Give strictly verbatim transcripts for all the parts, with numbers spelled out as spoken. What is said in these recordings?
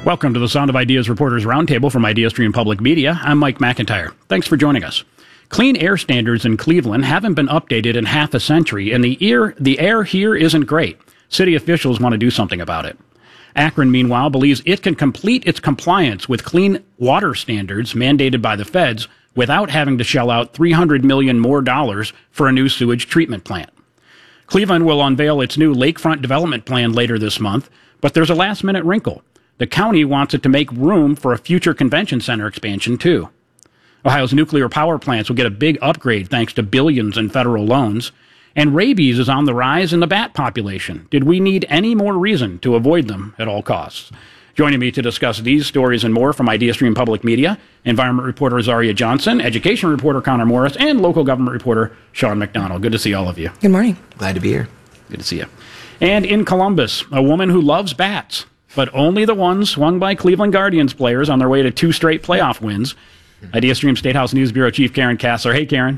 Welcome to the Sound of Ideas Reporters Roundtable from IdeaStream Public Media. I'm Mike McIntyre. Thanks for joining us. Clean air standards in Cleveland haven't been updated in half a century, and the air, the air here isn't great. City officials want to do something about it. Akron, meanwhile, believes it can complete its compliance with clean water standards mandated by the feds without having to shell out three hundred million dollars more dollars for a new sewage treatment plant. Cleveland will unveil its new lakefront development plan later this month, but there's a last-minute wrinkle. The county wants it to make room for a future convention center expansion, too. Ohio's nuclear power plants will get a big upgrade thanks to billions in federal loans. And rabies is on the rise in the bat population. Did we need any more reason to avoid them at all costs? Joining me to discuss these stories and more from IdeaStream Public Media, environment reporter Zaria Johnson, education reporter Connor Morris, and local government reporter Sean McDonald. Good to see all of you. Good morning. Glad to be here. Good to see you. And in Columbus, a woman who loves bats, but only the ones swung by Cleveland Guardians players on their way to two straight playoff wins. IdeaStream State House News Bureau Chief Karen Kassler. Hey, Karen.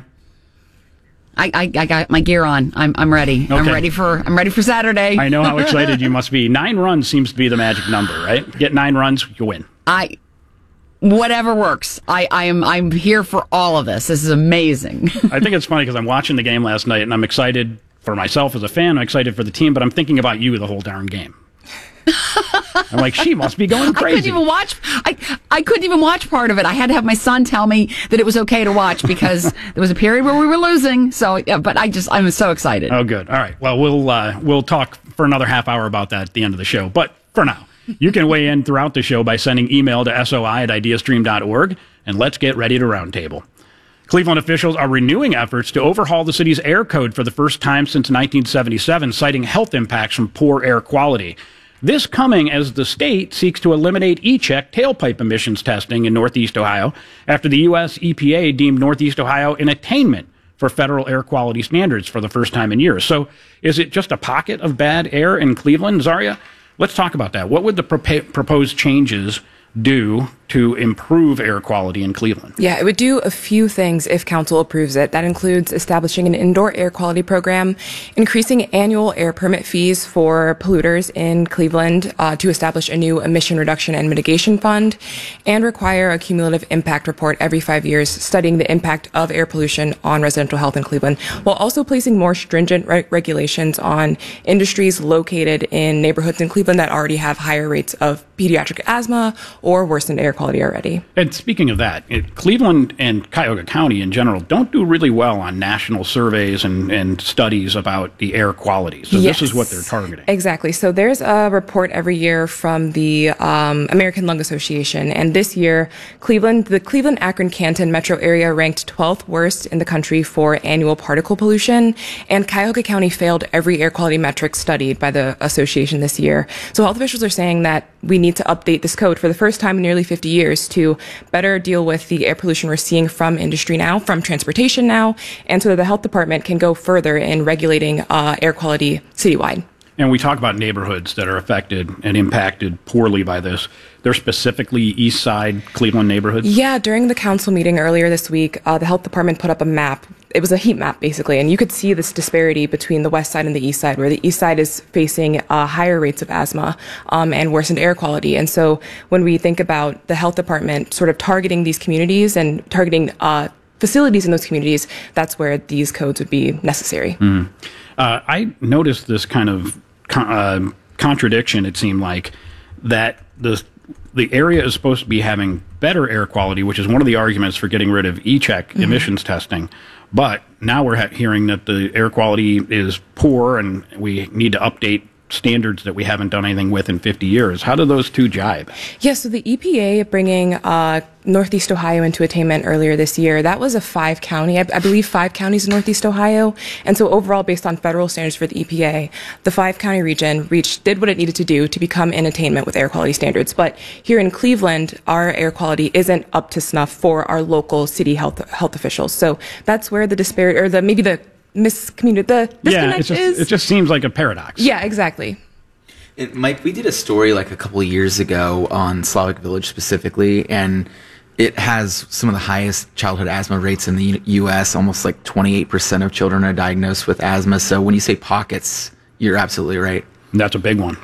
I, I, I got my gear on. I'm I'm ready. Okay. I'm ready for I'm ready for Saturday. I know how excited you must be. Nine runs seems to be the magic number, right? Get nine runs, you win. I whatever works. I, I am I'm here for all of this. This is amazing. I think it's funny because I'm watching the game last night and I'm excited for myself as a fan. I'm excited for the team, but I'm thinking about you the whole darn game. I'm like, she must be going crazy. I couldn't even watch. I I couldn't even watch part of it. I had to have my son tell me that it was okay to watch because there was a period where we were losing. So, yeah, but I just I'm so excited. Oh, good. All right. Well, we'll uh, we'll talk for another half hour about that at the end of the show. But for now, you can weigh in throughout the show by sending email to soi at ideastream dot org, and let's get ready to roundtable. Cleveland officials are renewing efforts to overhaul the city's air code for the first time since nineteen seventy-seven, citing health impacts from poor air quality. This coming as the state seeks to eliminate E-check tailpipe emissions testing in Northeast Ohio after the U S E P A deemed Northeast Ohio an attainment for federal air quality standards for the first time in years. So is it just a pocket of bad air in Cleveland, Zaria? Let's talk about that. What would the propa- proposed changes do to improve air quality in Cleveland? Yeah, it would do a few things if council approves it. That includes establishing an indoor air quality program, increasing annual air permit fees for polluters in Cleveland uh, to establish a new emission reduction and mitigation fund, and require a cumulative impact report every five years studying the impact of air pollution on residential health in Cleveland, while also placing more stringent re- regulations on industries located in neighborhoods in Cleveland that already have higher rates of pediatric asthma or worsened air quality already. And speaking of that, it, Cleveland and Cuyahoga County in general don't do really well on national surveys and, and studies about the air quality. So yes, this is what they're targeting. Exactly. So there's a report every year from the um, American Lung Association. And this year, Cleveland, the Cleveland Akron Canton metro area ranked twelfth worst in the country for annual particle pollution. And Cuyahoga County failed every air quality metric studied by the association this year. So health officials are saying that we need to update this code for the first time in nearly fifty years to better deal with the air pollution we're seeing from industry now, from transportation now, and so that the health department can go further in regulating uh, air quality citywide. And we talk about neighborhoods that are affected and impacted poorly by this. They're specifically East Side Cleveland neighborhoods? Yeah, during the council meeting earlier this week, uh, the health department put up a map. It was a heat map, basically, and you could see this disparity between the west side and the east side, where the east side is facing uh, higher rates of asthma um, and worsened air quality. And so when we think about the health department sort of targeting these communities and targeting uh, facilities in those communities, that's where these codes would be necessary. Mm. Uh, I noticed this kind of con- uh, contradiction, it seemed like, that the the area is supposed to be having better air quality, which is one of the arguments for getting rid of E-check mm-hmm. emissions testing. But now we're ha- hearing that the air quality is poor and we need to update standards that we haven't done anything with in fifty years. How do those two jibe? Yeah, so the E P A bringing uh, Northeast Ohio into attainment earlier this year, that was a five county, I, I believe five counties in Northeast Ohio. And so overall, based on federal standards for the E P A, the five county region reached, did what it needed to do to become in attainment with air quality standards. But here in Cleveland, our air quality isn't up to snuff for our local city health health officials. So that's where the disparity, or the maybe the miscommunication, the disconnect yeah, it's just, is. It just seems like a paradox. Yeah, exactly. It, Mike, we did a story like a couple of years ago on Slavic Village specifically, and it has some of the highest childhood asthma rates in the U S. Almost like twenty-eight percent of children are diagnosed with asthma. So when you say pockets, you're absolutely right. That's a big one.